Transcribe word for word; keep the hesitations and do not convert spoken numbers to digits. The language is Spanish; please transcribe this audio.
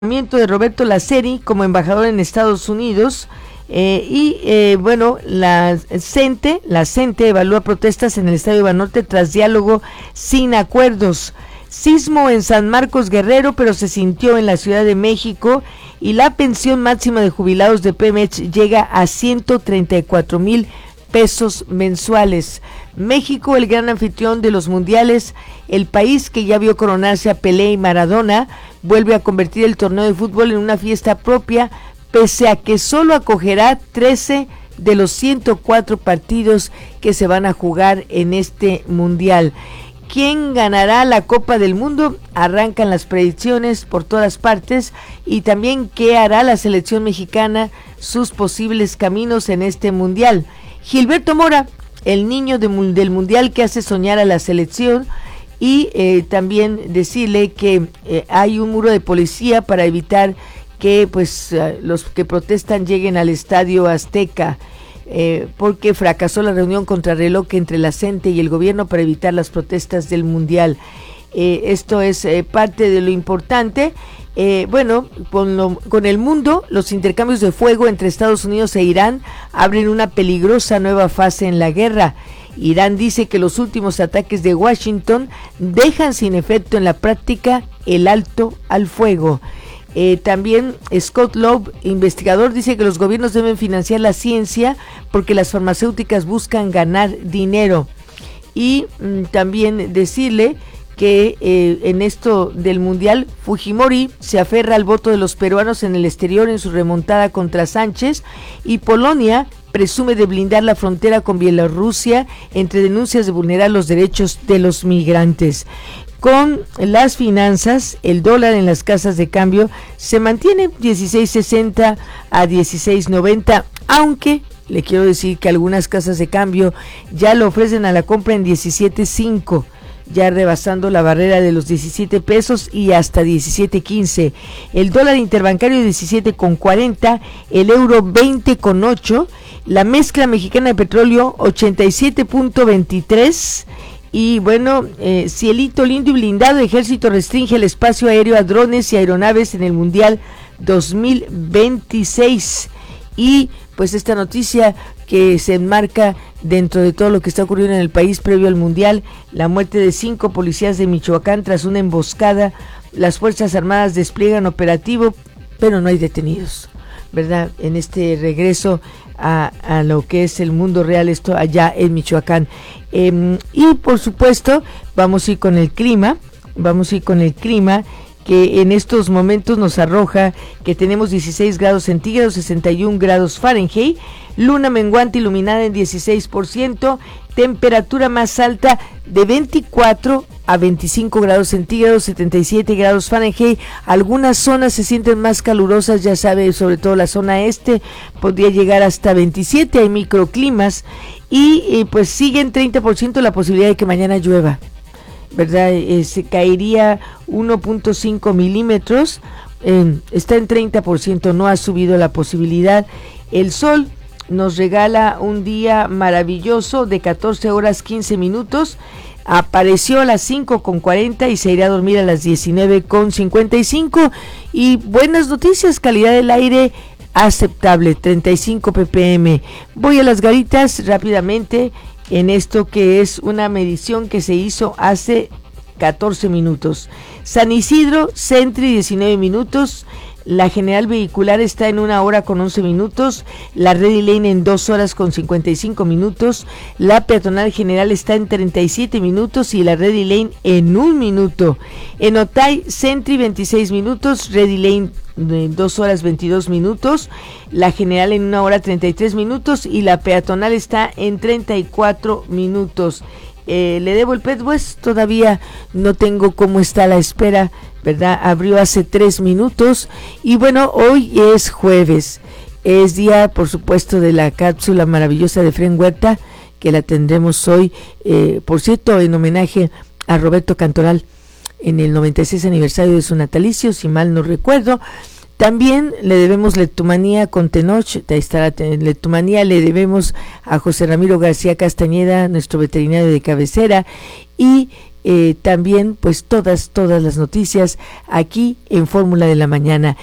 De Roberto Laceri como embajador en Estados Unidos eh, y eh, bueno, la CENTE, la CENTE evalúa protestas en el Estadio Banorte tras diálogo sin acuerdos. Sismo en San Marcos Guerrero, pero se sintió en la Ciudad de México, y la pensión máxima de jubilados de Pemex llega a ciento treinta y cuatro mil pesos mensuales. México, el gran anfitrión de los mundiales, el país que ya vio coronarse a Pelé y Maradona, vuelve a convertir el torneo de fútbol en una fiesta propia, pese a que solo acogerá trece de los ciento cuatro partidos que se van a jugar en este mundial. ¿Quién ganará la Copa del Mundo? Arrancan las predicciones por todas partes, y también qué hará la selección mexicana, sus posibles caminos en este mundial. Gilberto Mora, el niño de, del mundial que hace soñar a la selección, y eh, también decirle que eh, hay un muro de policía para evitar que pues uh, los que protestan lleguen al Estadio Azteca, eh, porque fracasó la reunión contrarreloj entre la CENTE y el gobierno para evitar las protestas del mundial. Eh, esto es eh, parte de lo importante. Eh, bueno, con, lo, con el mundo, los intercambios de fuego entre Estados Unidos e Irán abren una peligrosa nueva fase en la guerra. Irán dice que los últimos ataques de Washington dejan sin efecto en la práctica el alto al fuego. Eh, también Scott Lowe, investigador, dice que los gobiernos deben financiar la ciencia porque las farmacéuticas buscan ganar dinero. Y mm, también decirle que eh, en esto del mundial, Fujimori se aferra al voto de los peruanos en el exterior en su remontada contra Sánchez, y Polonia presume de blindar la frontera con Bielorrusia entre denuncias de vulnerar los derechos de los migrantes. Con las finanzas, el dólar en las casas de cambio se mantiene dieciséis sesenta a dieciséis noventa, aunque le quiero decir que algunas casas de cambio ya lo ofrecen a la compra en diecisiete cinco, ya rebasando la barrera de los diecisiete pesos, y hasta diecisiete quince. El dólar interbancario diecisiete con cuarenta, el euro veinte con ocho, la mezcla mexicana de petróleo ochenta y siete punto veintitrés. Y bueno, eh, cielito lindo y blindado, ejército restringe el espacio aéreo a drones y aeronaves en el Mundial dos mil veintiséis. Y pues esta noticia que se enmarca dentro de todo lo que está ocurriendo en el país previo al Mundial: la muerte de cinco policías de Michoacán tras una emboscada. Las Fuerzas Armadas despliegan operativo, pero no hay detenidos, ¿verdad? En este regreso a, a lo que es el mundo real, esto allá en Michoacán. Eh, y por supuesto, vamos a ir con el clima, vamos a ir con el clima, que en estos momentos nos arroja que tenemos dieciséis grados centígrados, sesenta y un grados Fahrenheit, luna menguante iluminada en dieciséis por ciento, temperatura más alta de veinticuatro a veinticinco grados centígrados, setenta y siete grados Fahrenheit. Algunas zonas se sienten más calurosas, ya sabe, sobre todo la zona este, podría llegar hasta veintisiete, hay microclimas, y, y pues sigue en treinta por ciento la posibilidad de que mañana llueva, ¿verdad? Eh, se caería uno punto cinco milímetros, eh, está en treinta por ciento, no ha subido la posibilidad. El sol nos regala un día maravilloso de catorce horas quince minutos, apareció a las cinco con cuarenta y se irá a dormir a las diecinueve con cincuenta y cinco. Y buenas noticias, calidad del aire aceptable, treinta y cinco ppm. Voy a las garitas rápidamente en esto que es una medición que se hizo hace catorce minutos. San Isidro, Sentry diecinueve minutos, la general vehicular está en una hora con once minutos, la Ready Lane en dos horas con cincuenta y cinco minutos, la peatonal general está en treinta y siete minutos y la Ready Lane en un minuto. En Otay, Sentry veintiséis minutos, Ready Lane en dos horas veintidós minutos, la general en una hora treinta y tres minutos y la peatonal está en treinta y cuatro minutos. Eh, le debo el Pet West, todavía no tengo cómo está la espera, ¿verdad? Abrió hace tres minutos y bueno, hoy es jueves, es día por supuesto de la cápsula maravillosa de Fren Huerta, que la tendremos hoy, eh, por cierto, en homenaje a Roberto Cantoral en el noventa y seis aniversario de su natalicio, si mal no recuerdo. También le debemos Leptomanía con Tenoch, ahí está la Leptomanía, le debemos a José Ramiro García Castañeda, nuestro veterinario de cabecera, y eh, también pues todas, todas las noticias aquí en Fórmula de la Mañana.